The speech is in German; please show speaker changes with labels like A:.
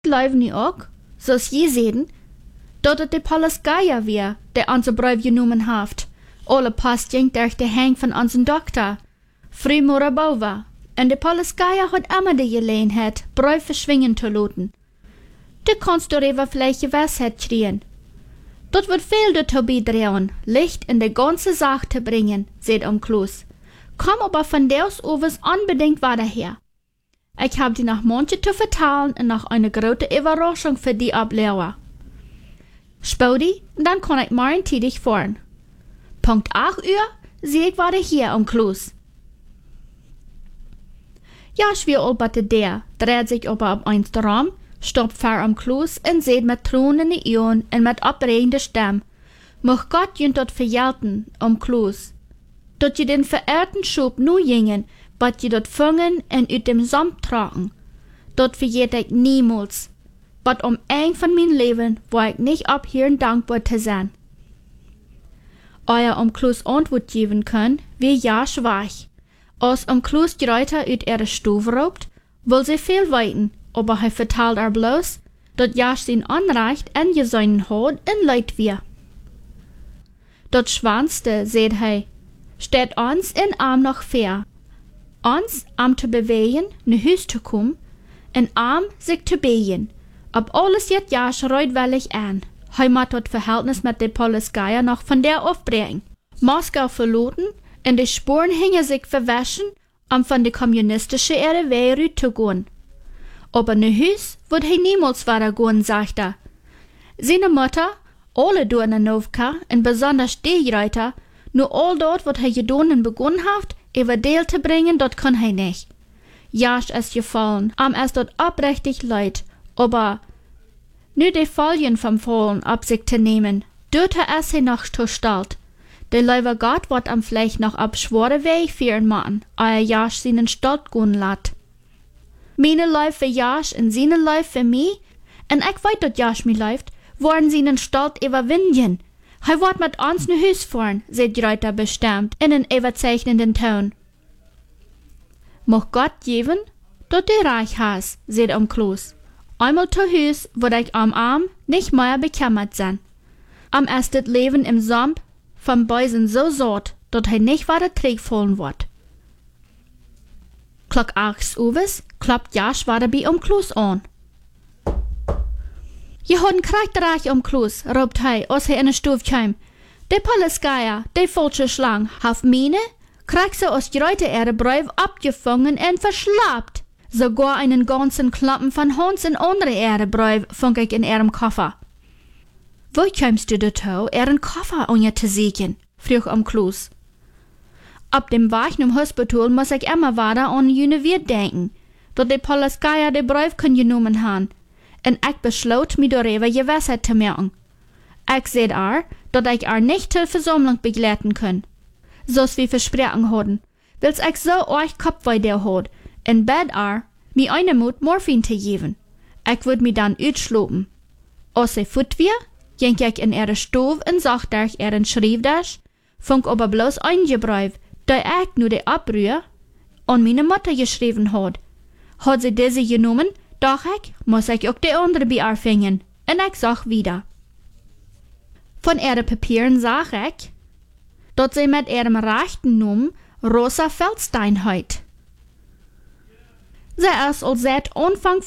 A: Leven nu ook, zoals je zeden, dat het de Polizeier weer, der onze brief genomen heeft. Alle post ging durch de hang van onze dokter, Fru Morabova, en de Polizeier had immer de gelegenheid, brief verschwingen te laten. Du kannst darüber vielleicht Gewissheit schreien. Dat wird viel dazu beitragen, Licht in de ganze Sache zu bringen, sagt Kloos. Komm aber von Deus overs unbedingt weiter her. Ich habe dir noch manche zu vertellen und noch eine große Überraschung für die ablehren. Spudi, dann kann ich morgen tätig fahren. Punkt 8 Uhr sehe ich weiter hier Kloos. Ja, schwer alberte der, dreht sich aber auf eins Raum, stoppt vor Kloos und seht mit Tränen in die Augen und mit abregender Stimme. Mocht Gott jünt dort verjelten, Kloos. Dat je den verehrten Schub nu jingen, bat je dort fangen und uit dem Samt tragen. Dat vergeet ich niemals. Bat ein von mein Leben, wo ich nicht abhören dankbar zu sein. Euer Kloos Antwort geben können, wie ja schwach. Als Kloos die Reiter uit ihre Stube raubt, will sie viel weiten, aber er vertelt bloß, dat ja sein Anrecht en je seinen Hod in Leid wir. Dat Schwanste, seht hij, steht uns in Arm noch fair. Uns am zu bewegen, ne Hüs zu kommen, in Arm sich zu behen. Ob alles jetzt ja schreitwillig an. Hij moet das Verhältnis mit der Polizeier noch von der aufbringen. Moskau verloten, und die Spuren hingen sich verwaschen, von der kommunistischen RW zu gehen. Aber ne Hüs wird hij niemals weiter gehen, sagt er. Seine Mutter, alle durch Novka, und besonders die Reiter, nur all dort, was hij gedonen begonnen hat, über Deel zu bringen, dort kann hij nicht. Jasch ist gefallen, es dort abrechtig leid, aber nu die Folgen vom Fallen ab sich zu nehmen, dort es hij noch zu stalt. Der lieber Gott wird am vielleicht noch ab schwere Weg führen machen, Jasch seinen Stalt gehen lat. Meine Leif für Jasch und seine Leif für mich, und ich weiß, dass Jasch mir läuft, wollen seinen Stalt überwinden. Hij wordt mit uns ne Hüs fahren, sagt Reuter bestimmt, in einen überzeichnenden Ton. Mocht Gott geben, dat du reich hast, sagt Kloos. Einmal zu Hüs, wird ich am Arm nicht mehr bekümmert sein. Ist das Leben im Samt vom Beusen so sort, dat hij nicht weiter Träg fallen wird. Klock 8 Uhr kloppt Jasch weiter bei Kloos an. Je hadden krijgt Kloos, roept hij als hij in de stoof kwam. De Polizeier, de falsche Schlang, haf mine, krijgt ze als Reute ihre Brief abgefangen en verslaapt. Sogar einen ganzen Klappen von Hans en andere ihre Brief fand ich in ihrem Koffer. Wo kommst du dazu, ihren Koffer an je te zieken? Vroeg Kloos. Ab dem Weg zum Hospital muss ich immer weiter an jene Wirt denken, dat de Polizeier de Brief können genommen haben. En ik besloot me darüber Gewissheit zu machen. Ich sehe dat ich nicht zur Versammlung begleiten kann. So's wie versprochen hatten, weil's ich so euch Kopfweh der hat, in Bett mir eine Mut Morphin zu geben. Ich würd mi dann utschlopen. Als sie fut wir, ging ich in ihre Stube und sagt euch ihren Schriftdash, funk aber bloß eingebräuft, da ich nur die Abrühr an meine Mutter geschrieben hat. Hat sie diese genommen, doch ich muss ich auch die andere bearfingen. Und ich sag wieder. Von ihren Papieren sag ich, dass sie mit ihrem rechten Namen Rosa Feldstein heut. Sie ist als seit Anfang